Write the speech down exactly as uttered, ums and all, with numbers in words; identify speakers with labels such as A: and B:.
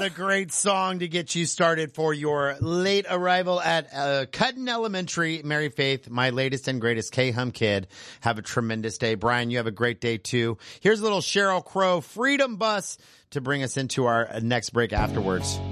A: What a great song to get you started for your late arrival at uh, Cutton Elementary. Mary Faith, my latest and greatest K-Hum kid. Have a tremendous day. Brian, you have a great day too. Here's a little Sheryl Crow Freedom Bus to bring us into our next break afterwards.